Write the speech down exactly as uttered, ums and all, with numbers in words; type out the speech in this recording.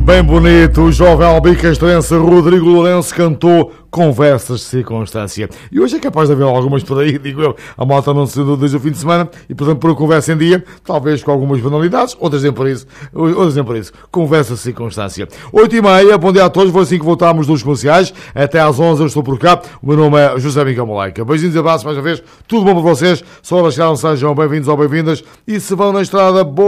Bem bonito, o jovem albicastrense Rodrigo Lourenço cantou Conversas de Circunstância. E hoje é capaz de haver algumas por aí, digo eu. A malta não se desde o fim de semana e, portanto, por a conversa em dia, talvez com algumas banalidades, outras nem por isso. Outras nem por isso. Conversas de Circunstância. Oito e meia, bom dia a todos. Foi assim que voltámos dos comerciais. Até às onze eu estou por cá. O meu nome é José Miguel Moleca. Beijinhos e abraços mais uma vez. Tudo bom para vocês. Só chegaram, sejam bem-vindos ou bem-vindas. E se vão na estrada, boa